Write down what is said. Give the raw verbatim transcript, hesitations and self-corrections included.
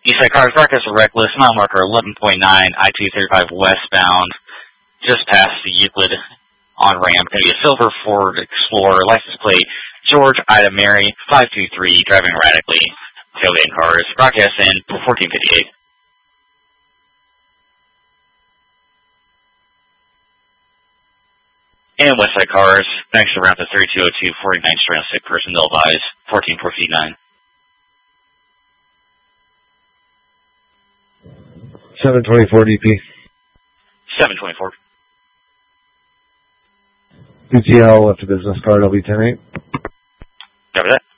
Eastside cars, broadcast are reckless, mile marker eleven point nine, I two thirty-five westbound, just past the Euclid on-ramp. Going to be a silver Ford Explorer, license plate George Ida Mary five two three, driving erratically. Tailgating cars, broadcast in fourteen fifty-eight. And Westside cars, next around to thirty-two oh two, forty-ninth Street, sick person, they'll advise, fourteen forty-nine. seven twenty-four D P. seven twenty-four. D T L left a business card, L B ten eight. Cover that.